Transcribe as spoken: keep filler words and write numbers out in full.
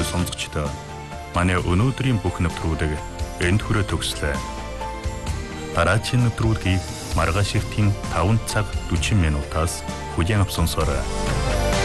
сонсогчдоо манай өнөөдрийн бүх нэвтрүүлэг энд хүрээ төгслөө. Дараагийн нэвтрүүлгийг маргааш эртийн таван цаг дөрвөн минутаас хүлээн авсан сорой.